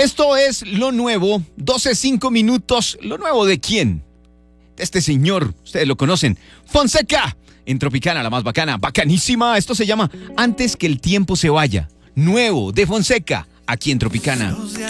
Esto es lo nuevo, 12:05. ¿Lo nuevo de quién? De este señor, ustedes lo conocen, Fonseca, en Tropicana, la más bacana, bacanísima. Esto se llama Antes que el tiempo se vaya. Nuevo de Fonseca, aquí en Tropicana.